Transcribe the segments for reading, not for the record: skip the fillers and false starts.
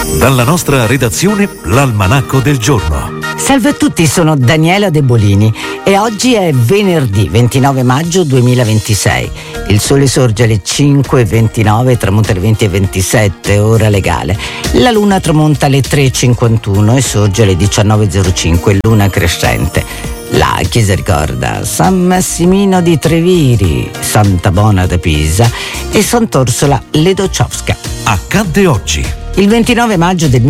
Dalla nostra redazione, l'Almanacco del giorno. Salve a tutti, sono Daniela De Bolini e oggi è venerdì 29 maggio 2026. Il sole sorge alle 5:29 e tramonta alle 20:27, ora legale. La luna tramonta alle 3:51 e sorge alle 19:05, luna crescente. La chiesa ricorda San Massimino di Treviri, Santa Bona da Pisa e Sant'Orsola Ledociowska. Accadde oggi. Il 29 maggio del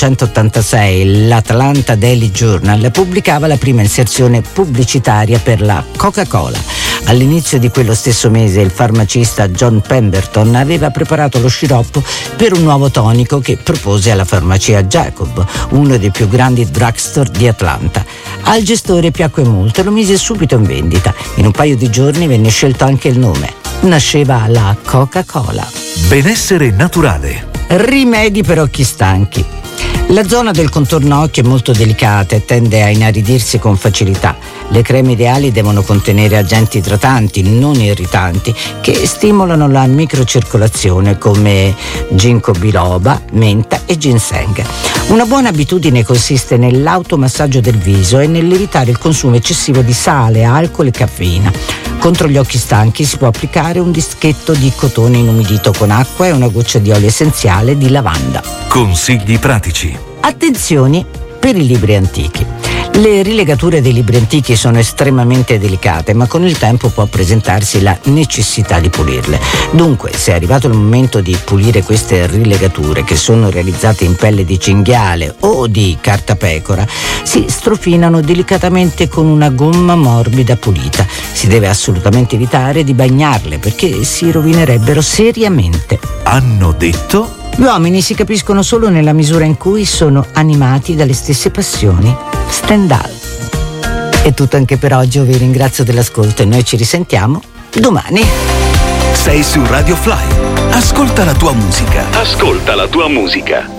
1886 l'Atlanta Daily Journal pubblicava la prima inserzione pubblicitaria per la Coca-Cola. All'inizio di quello stesso mese il farmacista John Pemberton aveva preparato lo sciroppo per un nuovo tonico che propose alla farmacia Jacob, uno dei più grandi drugstore di Atlanta. Al gestore piacque molto e lo mise subito in vendita. In un paio di giorni venne scelto anche il nome. Nasceva la Coca-Cola. Benessere naturale. Rimedi per occhi stanchi. La zona del contorno occhio è molto delicata e tende a inaриdirsi con facilità. Le creme ideali devono contenere agenti idratanti, non irritanti, che stimolano la microcircolazione come ginkgo biloba, menta e ginseng. Una buona abitudine consiste nell'automassaggio del viso e nell'evitare il consumo eccessivo di sale, alcol e caffeina. Contro gli occhi stanchi si può applicare un dischetto di cotone inumidito con acqua e una goccia di olio essenziale di lavanda. Consigli pratici. Attenzioni per i libri antichi. Le rilegature dei libri antichi sono estremamente delicate, ma con il tempo può presentarsi la necessità di pulirle. Dunque, se è arrivato il momento di pulire queste rilegature, che sono realizzate in pelle di cinghiale o di cartapecora, si strofinano delicatamente con una gomma morbida pulita. Si deve assolutamente evitare di bagnarle perché si rovinerebbero seriamente. Hanno detto? Gli uomini si capiscono solo nella misura in cui sono animati dalle stesse passioni. Stendhal. È tutto anche per oggi, io vi ringrazio dell'ascolto e noi ci risentiamo domani. Sei su Radio Fly. Ascolta la tua musica. Ascolta la tua musica.